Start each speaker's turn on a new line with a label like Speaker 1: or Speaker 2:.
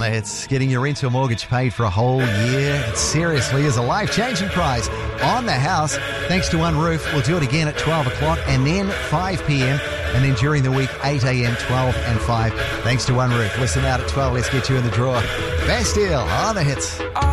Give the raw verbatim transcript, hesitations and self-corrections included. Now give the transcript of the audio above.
Speaker 1: On the Hits, getting your rental mortgage paid for a whole year. It seriously is a life-changing prize on the house. Thanks to One Roof, we'll do it again at twelve o'clock and then five p.m. and then during the week, eight a.m, twelve and five. Thanks to One Roof. Listen out at twelve. Let's get you in the draw. Best deal on the Hits.